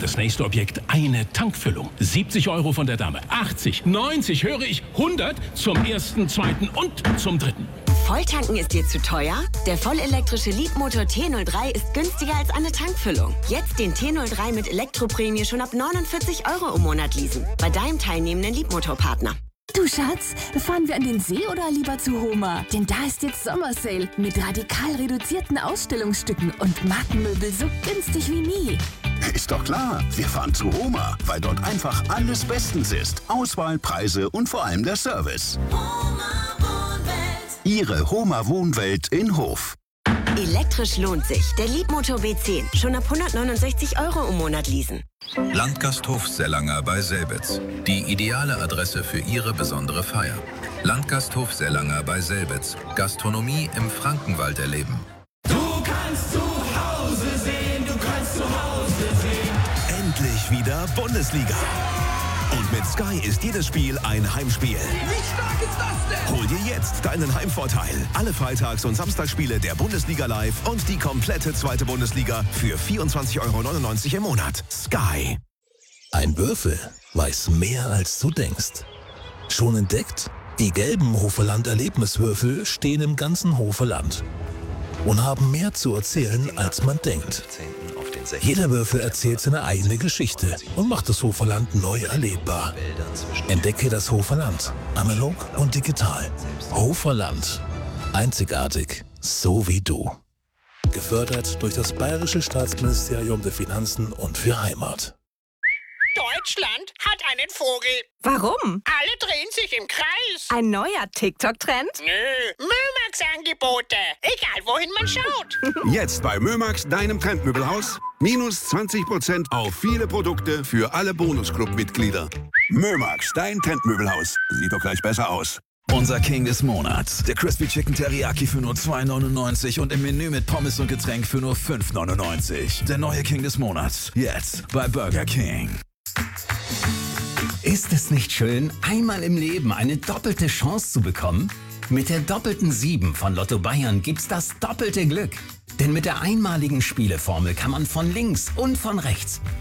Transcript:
Das nächste Objekt, eine Tankfüllung. 70 € von der Dame, 80, 90, höre ich, 100 zum ersten, zweiten und zum dritten. Volltanken ist dir zu teuer? Der vollelektrische Leapmotor T03 ist günstiger als eine Tankfüllung. Jetzt den T03 mit Elektroprämie schon ab 49 € im Monat leasen. Bei deinem teilnehmenden Leapmotor-Partner. Du Schatz, fahren wir an den See oder lieber zu Homa? Denn da ist jetzt Sommersale mit radikal reduzierten Ausstellungsstücken und Markenmöbel so günstig wie nie. Ist doch klar, wir fahren zu Homa, weil dort einfach alles bestens ist. Auswahl, Preise und vor allem der Service. Homa Wohnwelt. Ihre Homa Wohnwelt in Hof. Elektrisch lohnt sich. Der Leapmotor B10. Schon ab 169 € im Monat leasen. Landgasthof Sellanger bei Selbitz. Die ideale Adresse für Ihre besondere Feier. Landgasthof Sellanger bei Selbitz. Gastronomie im Frankenwald erleben. Du kannst zu Hause sehen, du kannst zu Hause sehen. Endlich wieder Bundesliga. Und mit Sky ist jedes Spiel ein Heimspiel. Wie stark ist das denn? Hol dir jetzt deinen Heimvorteil. Alle Freitags- und Samstagsspiele der Bundesliga live und die komplette zweite Bundesliga für 24,99 € im Monat. Sky. Ein Würfel weiß mehr, als du denkst. Schon entdeckt? Die gelben Hoferland-Erlebniswürfel stehen im ganzen Hoferland und haben mehr zu erzählen, als man denkt. Jeder Würfel erzählt seine eigene Geschichte und macht das Hoferland neu erlebbar. Entdecke das Hoferland, analog und digital. Hoferland, einzigartig, so wie du. Gefördert durch das Bayerische Staatsministerium der Finanzen und für Heimat. Deutschland hat einen Vogel. Warum? Alle drehen sich im Kreis. Ein neuer TikTok-Trend? Nö, Mömax-Angebote. Egal, wohin man schaut. Jetzt bei Mömax, deinem Trendmöbelhaus. Minus 20% auf viele Produkte für alle Bonusclub-Mitglieder. Mömax, dein Trendmöbelhaus. Sieht doch gleich besser aus. Unser King des Monats. Der Crispy Chicken Teriyaki für nur 2,99 und im Menü mit Pommes und Getränk für nur 5,99. Der neue King des Monats. Jetzt bei Burger King. Ist es nicht schön, einmal im Leben eine doppelte Chance zu bekommen? Mit der doppelten 7 von Lotto Bayern gibt's das doppelte Glück. Denn mit der einmaligen Spieleformel kann man von links und von rechts